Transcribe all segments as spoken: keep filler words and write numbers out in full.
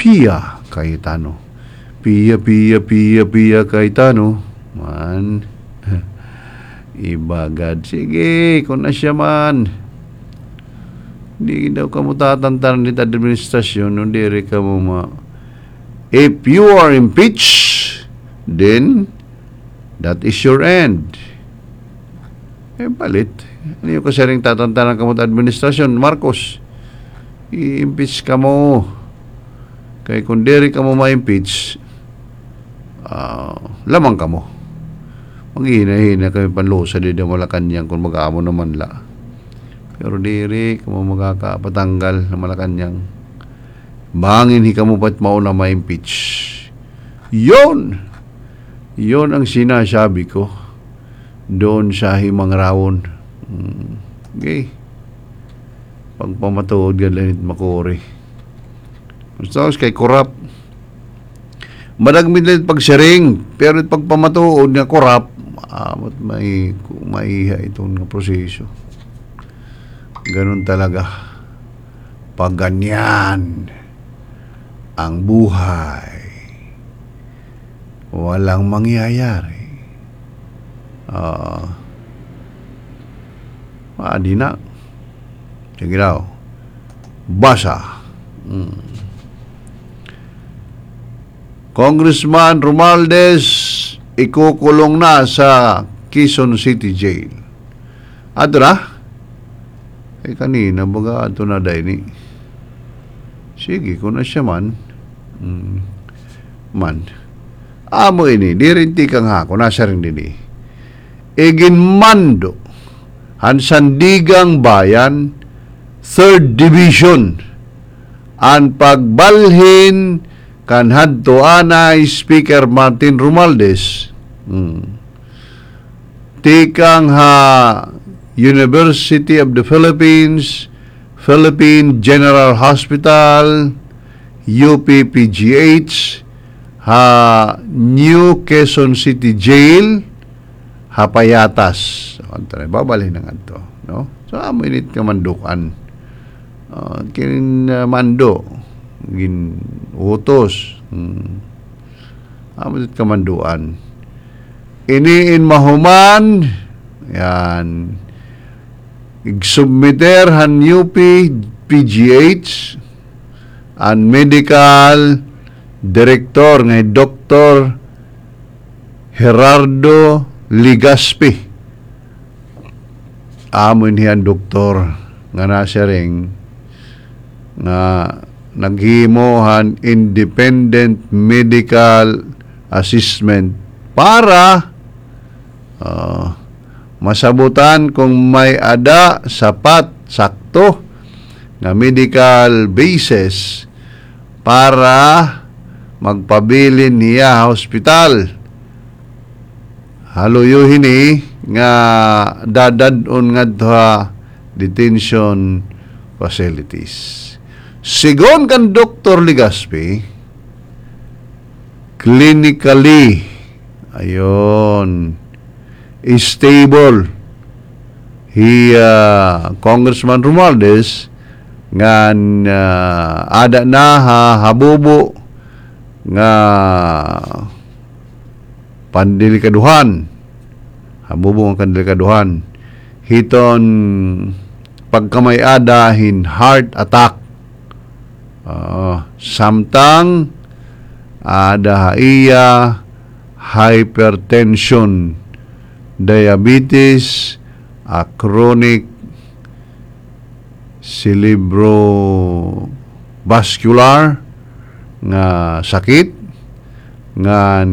Pia Cayetano. Pia, Pia, Pia, Pia Cayetano. Man, ibagad. Sige, kung na siya man. Hindi daw ka mo tatantaran dito administrasyon, hindi rin ka mo ma... If you are impeached, then that is your end. Eh, balit. Ano yung kasi rin tatantaran ka mo sa administrasyon? Marcos, i-impeach ka mo. Kaya kung di rin ka mo ma-impeach, uh, lamang ka mo. Maghihina-hina kami panlusa di na Malacanang kung mag-aamo naman la. Pero di rin ka mo magkakapatanggal na Malacanang. Bangin hi ka mo ba't mauna ma-impeach. Yun! Yun ang sinasabi ko doon sa Himang Rawon. Hmm. Okay. Pagpamatuod galanit makuri. Tapos kay korap. Madagmit lang pagsaring, pero pagpamatuod nga korap, amot may maiha itong nga proseso. Ganun talaga. Pag ganyan ang buhay, walang mangyayari. Ah, uh, adi na. Sige daw. Basa. Hmm. Congressman Romualdez ikukulong na sa Quezon City Jail. Ato na? Eh kanina baga ato na day ni. Sige, kung na siya man. Hmm. Man. Amo ini, dirinti kang hako, nasa rin din eh. Iginmando, Hansandigang Bayan, third Division, ang pagbalhin kan hadto anay Speaker Martin Romualdez. Hmm. Tikang ha University of the Philippines, Philippine General Hospital, U P P G H, ha New Quezon City Jail, ha Payatas. So, babalhin na nga ito. No? So, amo init ka mandukan. Uh, kin uh, mando. Gin utos. Hmm. Amo init ka manduan. Iniin mahuman. Yan. Igsubmiter han U P P G H ang medical director nga Doctor Gerardo Ligaspi. Amon hiyan doktor nga nasa ring nga naghimuhan independent medical assessment para uh, masabutan kung may ada sapat sakto na medical basis para magpabilin niya hospital. Haluyuhin ni nga dadadon nga dha detention facilities. Sigon kan Doctor Ligaspi, clinically, ayon, stable. He, uh, Congressman Romualdez, nga uh, ada na ha, habubo nga pandilikaduhan, habubo ang pandilikaduhan, hiton pagkamayada hin heart attack, uh, samtang ada iya hypertension, diabetes, a chronic cerebrovascular nga sakit nga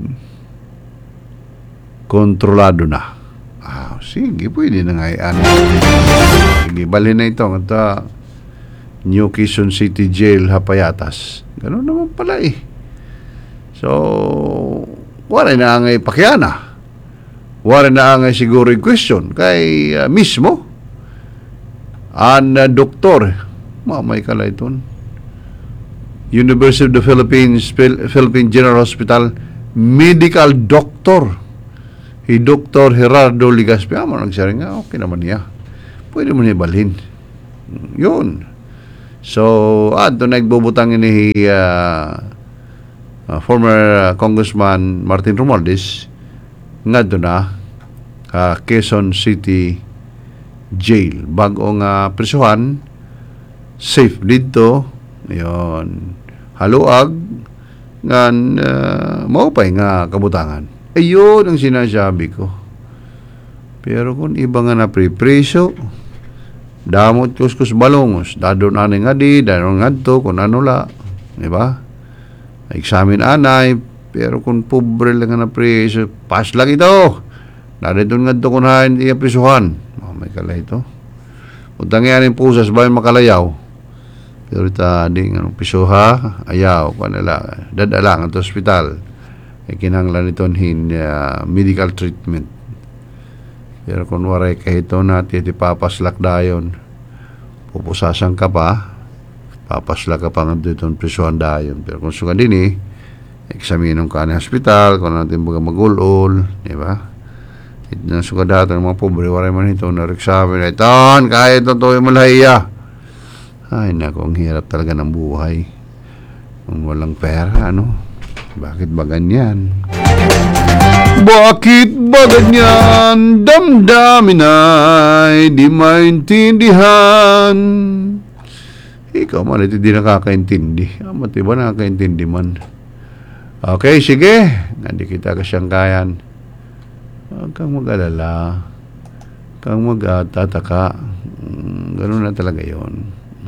kontrolado na. Ah, sige, pwede na nga yan. Sige, bali na ito. Ito, New Quezon City Jail, Hapayatas. Ganun naman pala eh. So, wala na nga ipakyana. Wala na nga siguro yung question. Kay uh, mismo, ang uh, doktor, mamay kala ito, University of the Philippines, Philippine General Hospital, medical doctor, si Doctor Gerardo Ligaspi. Ah, nagsaring nga, okay naman niya. Pwede mo niya balhin. Yun. So, ato nagbubutang ini uh, uh, former uh, Congressman Martin Romualdez nga doon na uh, Quezon City Jail. Bago nga prisuhan, safe dito, yon haluag, nga uh, maupay nga kabutangan. Ayun ang sinasabi ko. Pero kung iba nga na pre-preso, damot kuskus balongos, dadon anay nga di, dadon nga to, kung ano la, di ba? Examine anay, pero kung pobre lang nga na preso, pass lang ito. Dadon nga to kung hindi nga prisuhan. Oh, may kala ito. Kung tangyanin pusas ba yung makalayaw? Pero ita, di nga prisuha, ayaw, kung nila, dadalang at hospital. Ay kinanglan ito hin uh, medical treatment. Pero kung waray kahito natin, iti papaslak dayon, pupusasan ka pa, papaslak ka pa nga ditong prisuhan dayon. Pero kung suka din eh, examinon ka na hospital, kung natin baga magulol, di ba? Ito na suka dato ng mga pobre, waray man ito, na-examine, ito, kaya ito ito yung malaya. Ay, naku, ang hirap talaga ng buhay. Kung walang pera, ano? Bakit ba ganyan? Bakit ba ganyan? Damdamin ay di maintindihan. Ikaw man, ito di nakakaintindi. Amat iba nakakaintindi man. Okay, sige. Hindi kita kasyangkayan. Huwag kang mag-alala. Huwag kang mag-tataka. Ganun na talaga yun.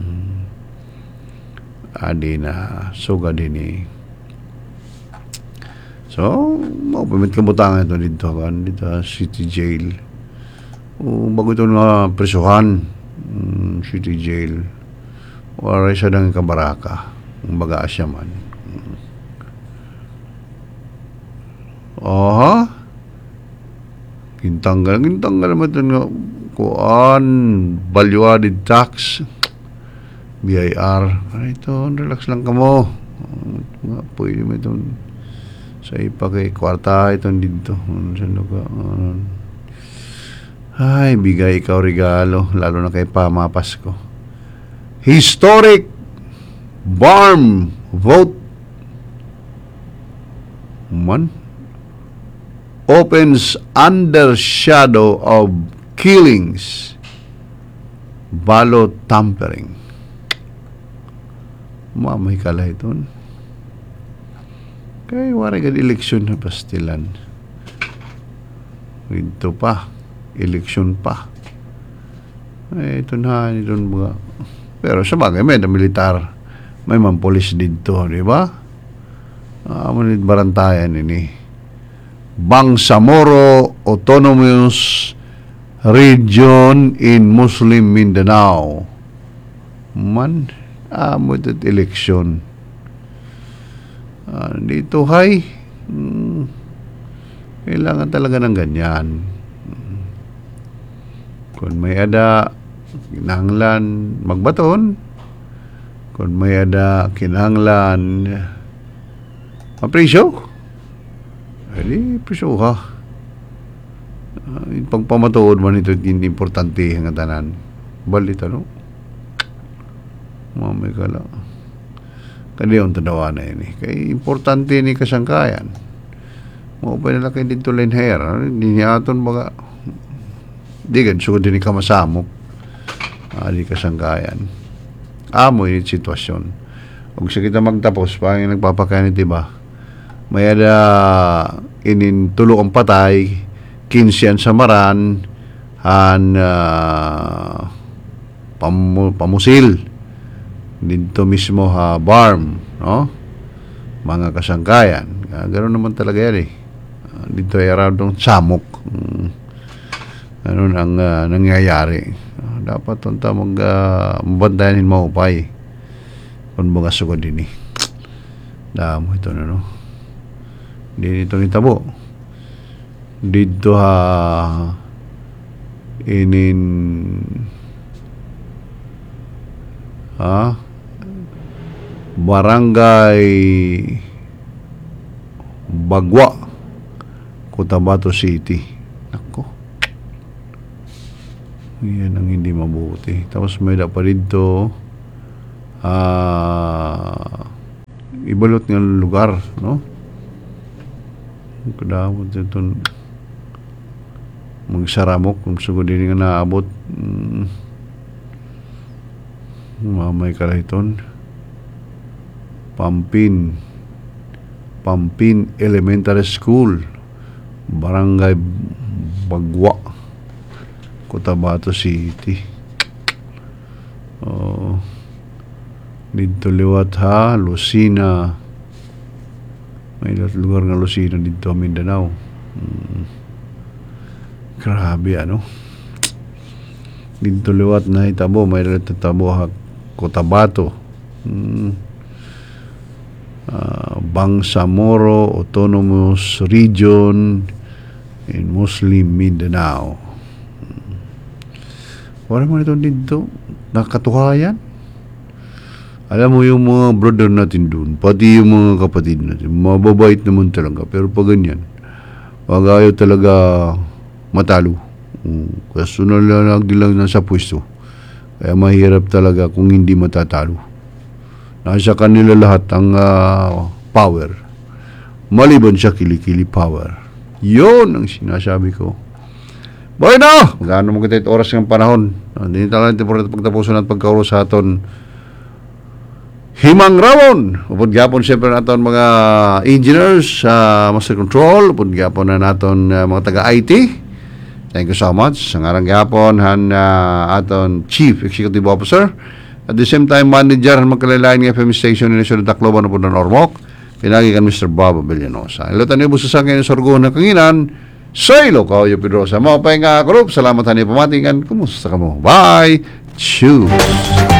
Adi na suga din eh. So, maupimit kabutangan ito dito kan dito City Jail. O bago ito nga presuhan, um, City Jail. Wala siya ng kabaraka. Ang baga asya man. Aha. Gintanggal, gintanggal naman ito nga kuan, valuated tax. B I R. Ay, ito, relax lang ka mo. Uh, pwede mo ito sa ipakay kwarta itong dito. Uh, ay, bigay ikaw regalo, lalo na kay Pamapas ko. Historic Barm Vote man opens under shadow of killings, ballot tampering. Mamay kala ito. Kaya wari ka eleksyon na pastilan. Ito pa. Eleksyon pa. Eh, ito na. Ito mga. Pero sa bagay, may na militar. May man polis dito. Di ba? Ah, manit barantayan ini. Bangsamoro Autonomous Region in Muslim Mindanao. Man, ah, mo ito eleksyon. Uh, dito hay hmm, kailangan talaga ng ganyan. Hmm. Kung may ada kinahanglan magbaton, kung may ada kinahanglan mapresyo, edi presyo ha. Uh, pagpamatuod man ito hindi importante ang tanan balit ano mamay kala kadi ang tanawa na yun eh. Kaya importante ni kasangkayan. Mga pa nila kayo dito line hair. Hindi niya aton baga. Di gan, sugod din ni kamasamok. Ah, di kasangkayan. Amo yung sitwasyon. Huwag siya kita magtapos, parang yung nagpapakain diba? May ada inin tulo ang patay, kinsiyan sa maran, han uh, pam, pamusil. Dito mismo ha, barm, no? Mga kasangkayan. Uh, ganoon naman talaga yan eh. Uh, dito ay around ng samok. Um, ano ang uh, nangyayari. Uh, dapat tonta mag uh, mabantayan mo upay. Kung mga sugod din eh. Damo ito na no. Hindi ito nitabo. Dito ha inin ha Barangay Bagwa, Cotabato City. Nako. Yan ang hindi mabuti. Tapos may dapat dito ah ibalot nga lugar, no? Kadawat ito magsaramok kung sugod din nga naabot. Mm, mamay kalahiton. Pampin Pampin Elementary School, Barangay Bagwa, Cotabato City. Oh, dito liwat ha, Lucena. May lugar nga Lucena dito Mindanao. Hmm. Grabe ano. Dito liwat na itabo, may tabo ha, Cotabato. Hmm. Uh, Bangsamoro Autonomous Region in Muslim Mindanao. Hmm. Wala mo nito dito nakatuhayan. Alam mo yung mga brother natin doon, pati yung mga kapatid natin, mababait naman talaga. Pero pag ganyan, wag ayaw talaga matalo. Um, Kaso nalalagi lang nasa pwesto. Kaya mahirap talaga kung hindi matatalo. Nasa kanila lahat ang uh, power. Maliban sa kilikili power. Yun ang sinasabi ko. Bueno! Magkano mo kita oras ng panahon. Hindi talaga natin pagtapusan at pagkauro sa aton Himang Ramon. Upod gapon siyempre natin mga engineers sa uh, master control. Upod gapon na natin uh, mga taga-I T. Thank you so much. Sa ngarang gapon han uh, aton Chief Executive Officer. At the same time, manager ng magkalilain ng F M station ni National Tacloban upod ng Ormoc. Pinagi kan Mister Bob Villanosa. Ilutan niyo busa sa ngayon sa Sorgoon ng Kanginan. Sa ilo ka, Oyo Pedrosa. Mga pahinga group. Salamat hanay pamatingan. Kumusta ka mo? Bye! Choose!